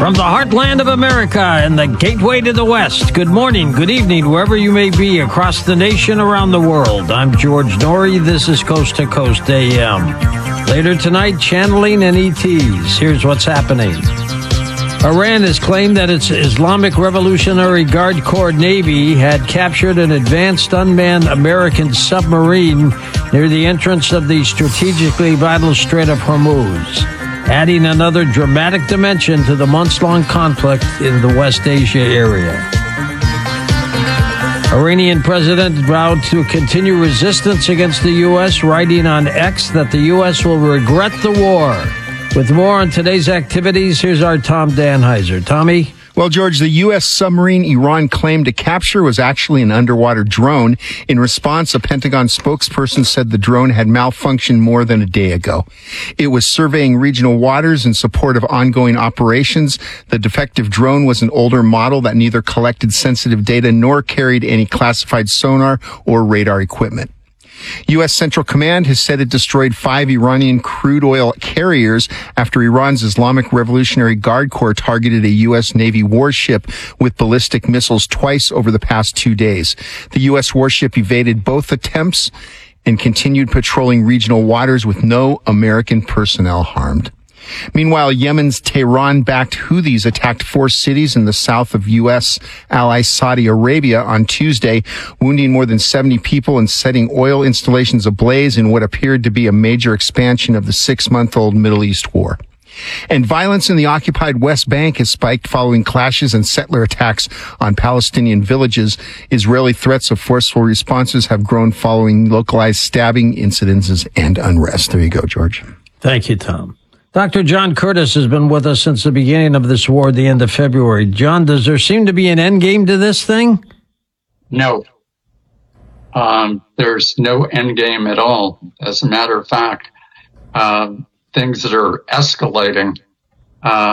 From the heartland of America and the gateway to the West, good morning, good evening, wherever you may be across the nation, around the world. I'm George Noory. This is Coast to Coast AM. Later tonight, channeling and ETs. Here's what's happening. Iran has claimed that its Islamic Revolutionary Guard Corps Navy had captured an advanced unmanned American submarine near the entrance of the strategically vital Strait of Hormuz, adding another dramatic dimension to the months-long conflict in the West Asia area. Iranian president vowed to continue resistance against the U.S., writing on X that the U.S. will regret the war. With more on today's activities, here's our Tom Danheiser. Tommy? Well, George, the U.S. submarine Iran claimed to capture was actually an underwater drone. In response, a Pentagon spokesperson said the drone had malfunctioned more than a day ago. It was surveying regional waters in support of ongoing operations. The defective drone was an older model that neither collected sensitive data nor carried any classified sonar or radar equipment. U.S. Central Command has said it destroyed 5 Iranian crude oil carriers after Iran's Islamic Revolutionary Guard Corps targeted a U.S. Navy warship with ballistic missiles twice over the past 2 days. The U.S. warship evaded both attempts and continued patrolling regional waters with no American personnel harmed. Meanwhile, Yemen's Tehran-backed Houthis attacked 4 cities in the south of U.S. ally Saudi Arabia on Tuesday, wounding more than 70 people and setting oil installations ablaze in what appeared to be a major expansion of the 6-month-old Middle East war. And violence in the occupied West Bank has spiked following clashes and settler attacks on Palestinian villages. Israeli threats of forceful responses have grown following localized stabbing incidences and unrest. There you go, George. Thank you, Tom. Dr. John Curtis has been with us since the beginning of this war at the end of February. John, does there seem to be an end game to this thing? No. There's no end game at all. As a matter of fact, things that are escalating